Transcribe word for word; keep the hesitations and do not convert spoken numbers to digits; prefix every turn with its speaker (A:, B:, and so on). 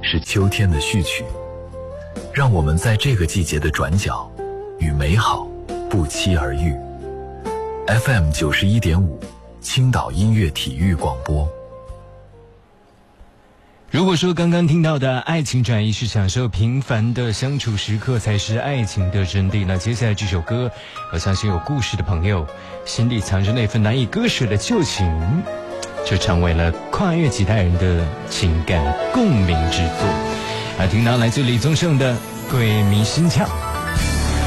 A: 是秋天的序曲，让我们在这个季节的转角与美好不期而遇。 F M 九十一点五，青岛音乐体育广播。
B: 如果说刚刚听到的爱情转移是享受平凡的相处时刻才是爱情的真谛，那接下来这首歌，我相信有故事的朋友心里藏着那份难以割舍的旧情，就成为了跨越几代人的情感共鸣之作。而听到来自李宗盛的《鬼迷心窍》。